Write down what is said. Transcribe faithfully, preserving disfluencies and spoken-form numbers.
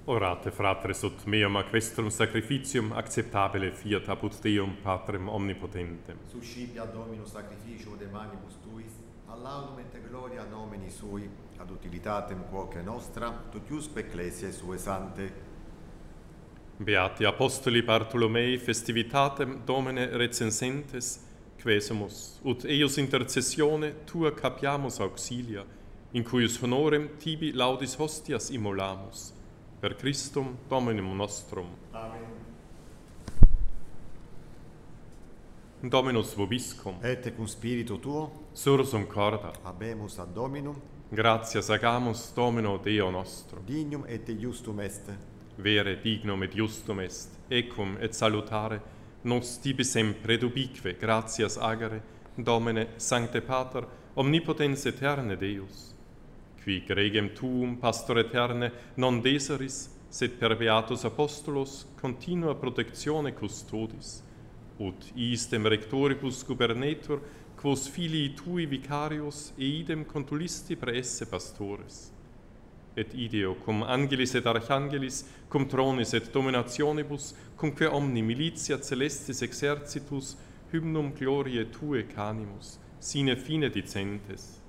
Orate, fratres, ut meum ac vestrum sacrificium acceptabile fiat apud Deum, Patrem omnipotentem. Suscipia Dominus sacrificium de manibus tuis, a laudum et gloria nomini sui, ad utilitatem quoque nostra, tutiusque ecclesiae sue sante. Beati Apostoli Bartolomei festivitatem Domine recensentes, quesumus, ut eius intercessione tua capiamus auxilia, in cuius honorem tibi laudis hostias immolamus, per Christum Dominum nostrum. Amen. Dominus vobiscum, Et cum spiritu tuo, sursum corda, habemus ad Dominum, gratias agamus Domino Deo nostro, dignum et justum est. vere dignum et justum est, ecum et salutare, nos tibi sempre ubique gratias agere, Domine Sancte Pater, omnipotens aeterne Deus, qui gregem tuum, pastor eterne, non deseris, sed per beatus apostolos continua protectione custodis, ut istem rectoribus gubernetur, quos filii tui vicarius, eidem contulisti praesse pastores. Et ideo cum angelis et archangelis, cum tronis et dominationibus, cumque omni militia celestis exercitus, hymnum gloriae tue canimus, sine fine dicentes.